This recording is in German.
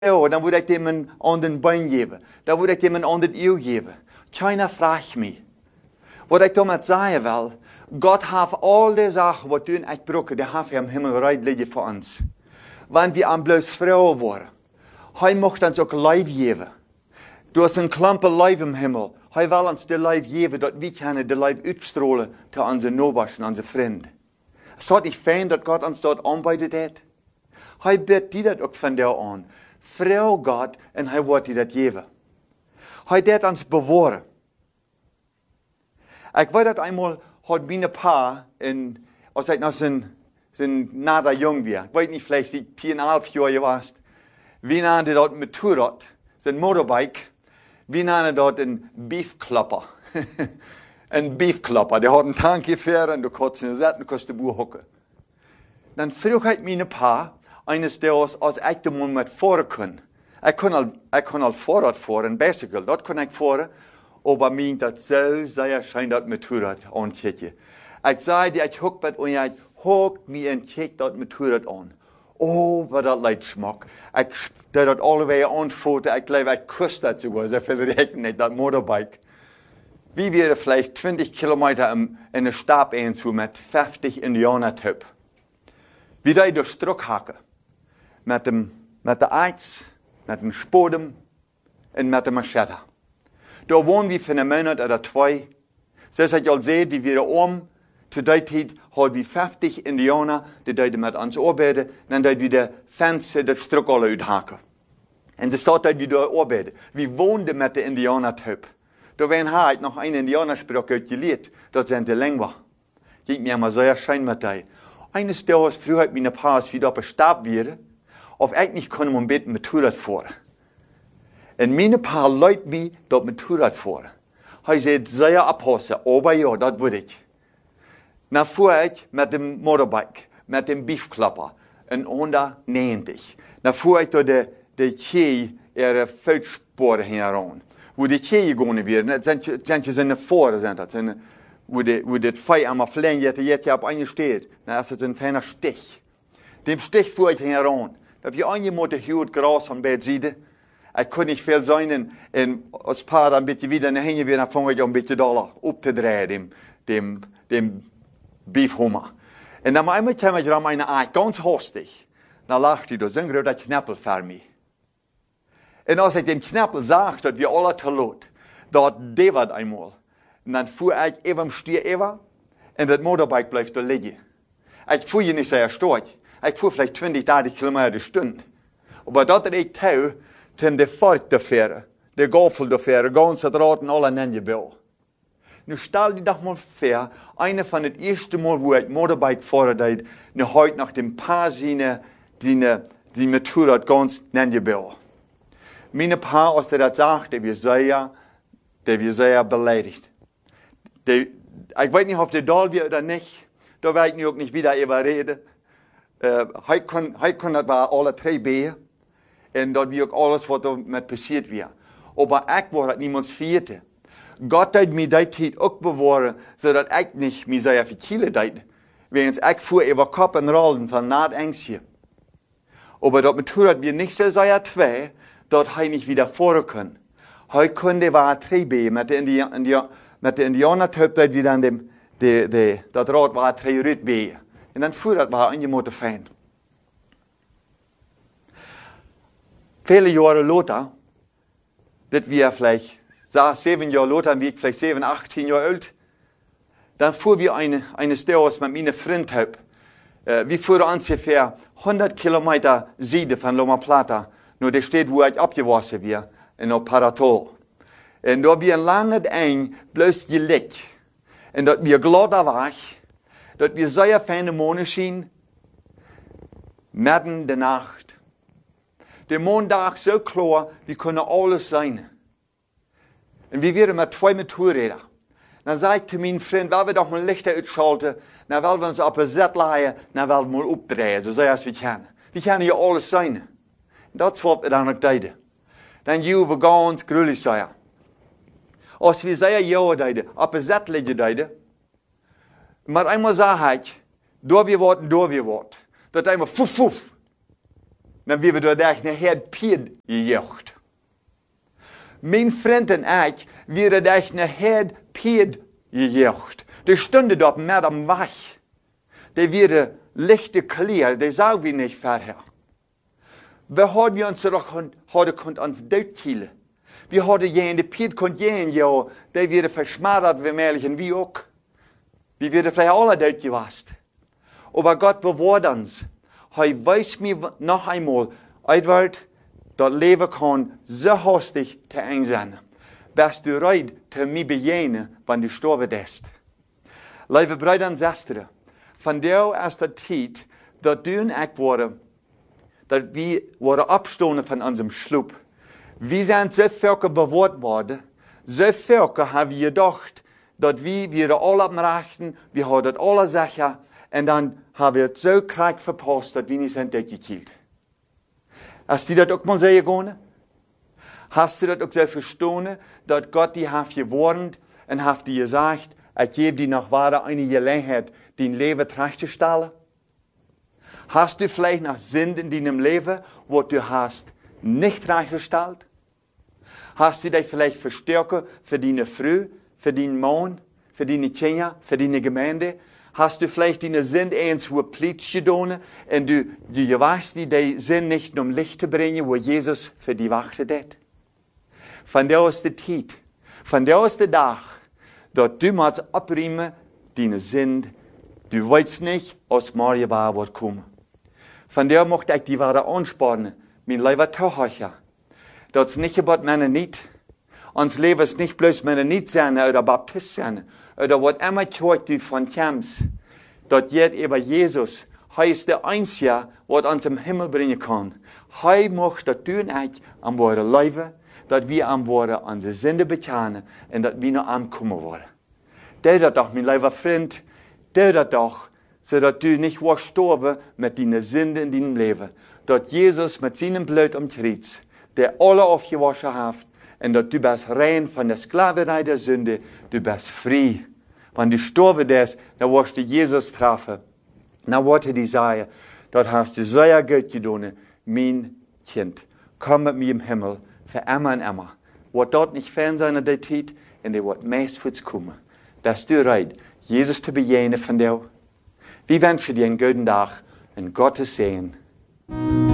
Ja, dan wil ik hem een ander been geven. Dan wil ik hem een ander eeuw geven. Keiner vraagt mich. Wat ik damit zeggen wil, Gott heeft al die Sachen, wat du en ik brauchen, die heeft im Himmel bereit liggen für uns. Wenn wir am bloß Frauen worden. Hij mocht ons ook Leib geven. Du hast een klampe Leib im Himmel. Hij wil ons de Leib geven, dat we kunnen de Leib uitstrahlen zu unseren Nachbarn, unsere Freunde. Es ist nicht fein, dass Gott uns dort arbeitet hat. Hij biedt die dat ook van der aan. Vrouw Gott en hij wordt die dat geven. Hij deed ons bewaren. Ik weet dat eenmaal had mijn pa, als ik nog zijn nader jong was, ik weet niet, vielleicht die 10,5 jaar was, wie namen dat met Motorrad, zijn motorbike, wie namen dat een beefklapper. Een beefklapper, die had een tankje ver en du konntest ze zetten, du konntest de boer hokken. Dan vroeg ik mijn pa, eines Tages, als ik de man met voren kon. Ik kon al vooruit voeren, bicycle, dat kon ik voeren. Aber mir dat zo sehr schön dat Motorrad aankijken. Ik zei die ik hoek met en ik hoek me en kijk dat Motorrad aan. Oh, wat dat leid smak. Ik deed dat allebei aanvoeren. Ik geloof, ik kus dat sogar. Zo veel rekenen, dat motorbike. Wie wäre vielleicht 20 Kilometer in eine Stab einzu mit 50 Indianertyp. Wie da durch Struck hacken. Mit der Eiz, mit dem Spodem und mit der Machete. Da wohnen wir für einen Monat oder zwei. So ist es ja seht, wie wir da zu der Zeit haben wir 50 Indianer, die da mit uns arbeiten, dann da wir die Fenster, das Struck alle uithaken. Und das steht da, wie da arbeiten. Wir wohnen mit der Indianertyp. Da werden halt noch ein Indianersprach ausgelehrt, das sind die Länger. Geht mir immer sehr schön mit dir. Eines Tages früher hat meine Paas wieder bestab wäre, auf eigentlich konnte man mit Motorrad fahren. Und meine Paar Leute wie dort mit Motorrad fahren. Er sagt, sehr abhassen, aber ja, das würde ich. Dann fuhr ich mit dem Motorbike, mit dem Beefklapper, in 190. Dann fuhr ich durch die Knie, ihre Feldsporen heran. Wo die Knie gegangen werden, sind sie in der Vor, wo das Feuer einmal fliegen, jetzt auf einen steht, dann ist es ein feiner Stich. Dem Stich fuhr ich heran. Da habe ich eingemotte Hut Gras von Bedside. Ich konnte nicht viel sein, und als Paar ein bisschen wieder nach Hause, dann fange ich ein bisschen da aufzudrehen, dem Beefhummer. Und dann einmal kam ich ran eine Art, ganz hastig. Dann lachte ich, da sind gerade Knappel für mich. Und als ich dem Knappel sagte, dass wir alle tot, dort der war einmal. Und dann fuhr ich eben am Stier über, und das Motorbike bleibt da liegen. Ich fuhr nicht sehr stark. Ich fuhr vielleicht 20, 30 Kilometer die Stunde. Aber dort hat ich tau, zum der Fahrt der Fähre, der Gaffel der Fähre, ganz das Rad und alle Nengebau. Nu stell dir doch mal vor, einer von den ersten Mal, wo ich Motorbike fahren deed, nu heute nach dem Paar die Motorrad ganz Nengebau. Meine Paar, als der das sagt, der wird sehr beleidigt. Ich weiß nicht, ob der da wird oder nicht. Da werde ich auch nicht wieder über reden. Heute kann das war alle drei Behen. Und dort wird auch alles, was damit passiert wird. Aber ich war das niemands vierte. Gott hat mir die Zeit auch bewahren, sodass ich nicht mehr sehr viele Zeit. Während ich fuhr über Kopf und Rollen von Nahdängstchen. Aber dort Motorrad wir nicht so sehr zwei, dort he nicht wieder fahren können. He konnte war drei Behen mit der Indianertyp, dort wieder an das Rad war drei Rütbehen. Und dann fuhr das war eingemotte fein. Viele Jahre später, das wir vielleicht 7 Jahre später, wie ich vielleicht 7, 18 Jahre alt, dann fuhren wir eines Tages mit meiner Freundin. Wir fuhren ungefähr 100 Kilometer Süden von Loma Plata, nur der Stadt, wo ich abgewaschen bin, in Paratol. Und da wir lange eng, bloß gelegt. Und dort wir glatter war, dort wir sehr feine Monde schien, mitten in der Nacht. Der Montag so klar, wie können alles sein. Und wir wären mit 2 Motorrädern. Dann sagte mein Freund, weil wir doch mal Lichter ausschalten, dann wollen wir uns auf ein Set leihen, dann wollen wir mal aufdrehen, so sehr als wir können. Wir können hier alles sein. Und das wird wir dann noch deiden. Dann gehen wir ganz gründlich sein. Als wir sehr ja deiden, auf ein Set liegen deiden, maar einmal sage ich, da wir warten. Das einmal fuff. dan wie we door echt een head pied gejocht. Mijn vriend en ik, wir echt een head pied gejocht. Die stonden dort met am Wach. Die werden lichte Kleider, die sagen wir nicht vorher. Wir hadden uns hadden ons doodkielen. Wir hadden je in de pied kon je ja, die werden verschmattert wie mählich und wie auch. Wir werden vielleicht alle dood gewast. Aber Gott bewahrt uns. Er weiß mir noch einmal, Edward, das Leben kann so hastig te eng sein. Bist du bereit, zu mir begegnen, wenn du sterben wirst? Liebe Brüder und Schwestern, von der ist die Zeit, dass du und ich waren, dass wir abstoßen von unserem Schlupf. Wir sind so viel bewahrt worden, so viel haben wir gedacht, dass wir alle am Rechten, wir haben das alle sicher, und dann haben wir es so krank verpasst, dass wir nicht sind durchgekillt. Hast du das auch mal so gegangen? Hast du das auch so verstanden, dass Gott die hat gewarnt und hat dir gesagt, ich gebe dir noch weiter eine Gelegenheit, dein Leben zurechtzustellen? Hast du vielleicht noch Sinn in deinem Leben, wo du hast nicht rechtgestellt? Hast du dich vielleicht verstärkt für deine Frau, für deinen Mann, für deine Kinder, für deine Gemeinde? Hast du vielleicht deine Sinn eins hohe Pflicht getan und du weißt, die sind nicht um Licht zu bringen, wo Jesus für die wartet hat? Von der ist die Zeit, von der ist der Tag, dass du musst abräumen, deine Sinn, du weißt nicht, aus Maria war, wird kommen. Von der möchte ich die Ware anspornen, mein Leben zu hören. Das ist nicht über meine nicht. Uns Leben ist nicht bloß meine nicht sein oder Baptist sein oder was immer du von kommst. Dass jetzt über Jesus, er ist der Einzige, was uns im Himmel bringen kann. Er möchte, dass du und ich am Wort leben, dass wir am Wort unsere Sünde bekennen und dass wir noch ankommen wollen. Das doch, mein lieber Freund, das doch, so dass du nicht sterben mit deinen Sünden in deinem Leben. Dass Jesus mit seinem Blut am Kreuz, der alle aufgewaschen hat, und dass du bist rein von der Sklaverei der Sünde, du bist frei. Wenn du sterben bist, dann wirst du Jesus treffen. Dann wird er dir sagen, dort hast du sehr gut getan, mein Kind. Komm mit mir im Himmel, für immer und immer. Wird dort nicht fern sein an der Zeit, und er wird meist für uns kommen. Bist du bereit, Jesus zu begegnen von dir? Wir wünschen dir einen guten Tag und Gottes Segen.